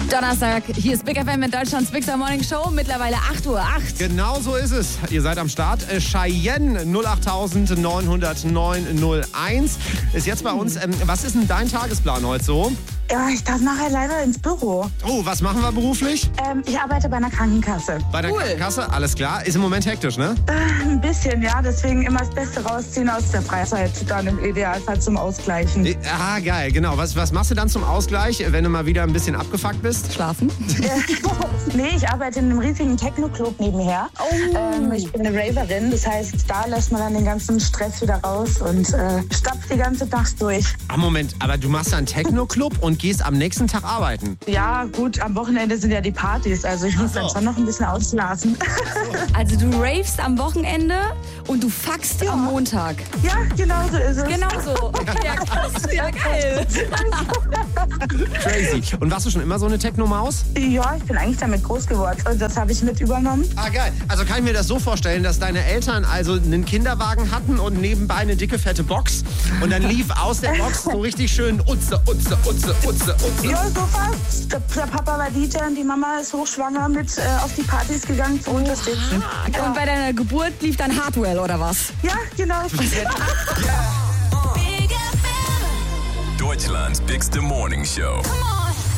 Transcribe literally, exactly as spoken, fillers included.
Donnerstag, hier ist Big F M in Deutschlands Big Star Morning Show, mittlerweile acht Uhr acht. Genau so ist es. Ihr seid am Start. Äh, Cheyenne null acht neun null neun null eins ist jetzt bei uns. Ähm, was ist denn dein Tagesplan heute so? Ja, ich darf nachher leider ins Büro. Oh, was machen wir beruflich? Ähm, ich arbeite bei einer Krankenkasse. Bei der Cool. Krankenkasse, alles klar. Ist im Moment hektisch, ne? Äh, ein bisschen, ja. Deswegen immer das Beste rausziehen aus der Freizeit. Dann im Idealfall zum Ausgleichen. Äh, Ah, geil, genau. Was, was machst du dann zum Ausgleich, wenn du mal wieder ein bisschen abgefuckt bist? Schlafen? Nee, ich arbeite in einem riesigen Techno-Club nebenher. Oh. Ähm, ich bin eine Raverin. Das heißt, da lässt man dann den ganzen Stress wieder raus und äh, stapft die ganze Nacht durch. Ah, Moment, aber du machst einen Techno-Club und gehst am nächsten Tag arbeiten. Ja, gut, am Wochenende sind ja die Partys. Also ich muss so. dann schon noch ein bisschen ausschlafen. Also du ravest am Wochenende und du fuckst am Montag. Ja, genau so ist es. Genau so. Ja, krass. Ja, geil. Crazy. Und warst du schon immer so eine Techno-Maus? Ja, ich bin eigentlich damit groß geworden. Und das habe ich mit übernommen. Ah, geil. Also kann ich mir das so vorstellen, dass deine Eltern also einen Kinderwagen hatten und nebenbei eine dicke, fette Box. Und dann lief aus der Box so richtig schön Utze, Utze, Utze, Utze, Utze. Ja, so fast. Der, der Papa war D J und die Mama ist hochschwanger mit äh, auf die Partys gegangen zu unterstützen. Und bei deiner Geburt lief dann Hardwell oder was? Ja, genau. Deutschlands Big Star Morning Show.